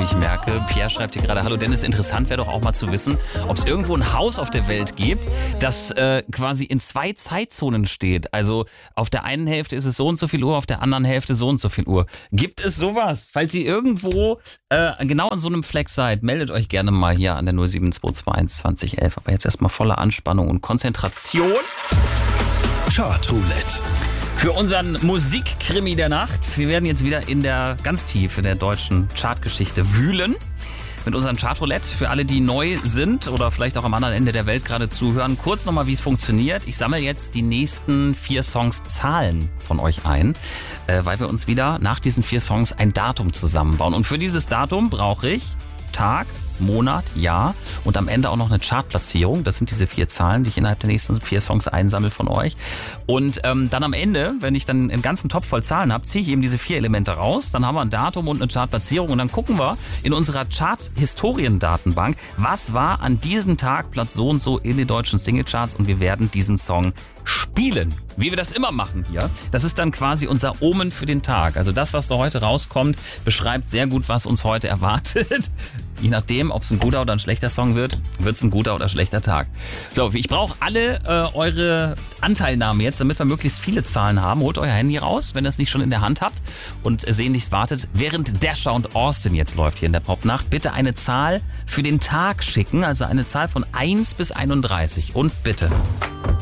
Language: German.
ich merke. Pierre schreibt hier gerade, hallo Dennis, interessant wäre doch auch mal zu wissen, ob es irgendwo ein Haus auf der Welt gibt, das quasi in 2 Zeitzonen steht. Also auf der einen Hälfte ist es so und so viel Uhr, auf der anderen Hälfte so und so viel Uhr. Gibt es sowas? Falls ihr irgendwo genau an so einem Fleck seid, meldet euch gerne mal hier an der 07221 2011. Aber jetzt erstmal voller Anspannung und Konzentration. Chartroulette. Für unseren Musikkrimi der Nacht. Wir werden jetzt wieder in der ganz Tiefe der deutschen Chartgeschichte wühlen. Mit unserem Chartroulette. Für alle, die neu sind oder vielleicht auch am anderen Ende der Welt gerade zuhören. Kurz nochmal, wie es funktioniert. Ich sammle jetzt die nächsten 4 Songs Zahlen von euch ein, weil wir uns wieder nach diesen 4 Songs ein Datum zusammenbauen. Und für dieses Datum brauche ich Tag, Monat, Jahr und am Ende auch noch eine Chartplatzierung. Das sind diese 4 Zahlen, die ich innerhalb der nächsten 4 Songs einsammle von euch. Und dann am Ende, wenn ich dann einen ganzen Topf voll Zahlen habe, ziehe ich eben diese 4 Elemente raus. Dann haben wir ein Datum und eine Chartplatzierung und dann gucken wir in unserer Chart-Historien-Datenbank, was war an diesem Tag Platz so und so in den deutschen Singlecharts und wir werden diesen Song spielen. Wie wir das immer machen hier. Das ist dann quasi unser Omen für den Tag. Also das, was da heute rauskommt, beschreibt sehr gut, was uns heute erwartet. Je nachdem, ob es ein guter oder ein schlechter Song wird, wird es ein guter oder schlechter Tag. So, ich brauche alle eure Anteilnahme jetzt, damit wir möglichst viele Zahlen haben. Holt euer Handy raus, wenn ihr es nicht schon in der Hand habt und sehnlichst wartet. Während Dasher und Austin jetzt läuft hier in der Popnacht, bitte eine Zahl für den Tag schicken. Also eine Zahl von 1 bis 31. Und bitte